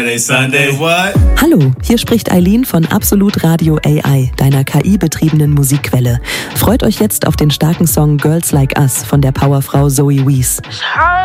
Sunday, what? Hallo, hier spricht Eileen von Absolut Radio AI, deiner KI-betriebenen Musikquelle. Freut euch jetzt auf den starken Song Girls Like Us von der Powerfrau Zoe Wees.